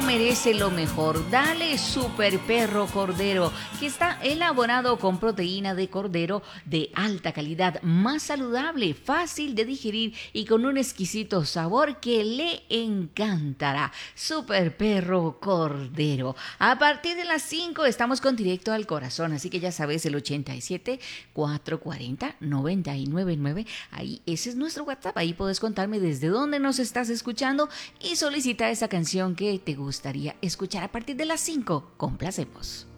merece lo mejor. Dale Super Perro Cordero, que está elaborado con proteína de cordero de alta calidad, más saludable, fácil de digerir y con un exquisito sabor que le encantará. Super Perro Cordero. A partir de las 5 estamos con Directo al Corazón, así que ya sabes, el 87 440 999. Ahí ese es nuestro WhatsApp. Ahí puedes contarme desde dónde nos estás escuchando y solicita esa canción que te gustaría escuchar a partir de las 5. Complacemos.